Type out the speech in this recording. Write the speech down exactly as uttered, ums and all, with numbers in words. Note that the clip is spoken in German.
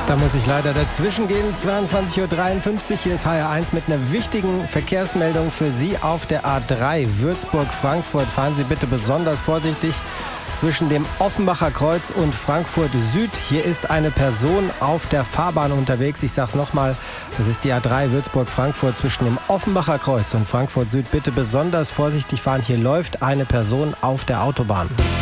Da muss ich leider dazwischen gehen. zweiundzwanzig Uhr dreiundfünfzig. Hier ist H R eins mit einer wichtigen Verkehrsmeldung für Sie auf der A drei Würzburg-Frankfurt. Fahren Sie bitte besonders vorsichtig zwischen dem Offenbacher Kreuz und Frankfurt Süd. Hier ist eine Person auf der Fahrbahn unterwegs. Ich sage nochmal, das ist die A drei Würzburg-Frankfurt zwischen dem Offenbacher Kreuz und Frankfurt Süd. Bitte besonders vorsichtig fahren. Hier läuft eine Person auf der Autobahn.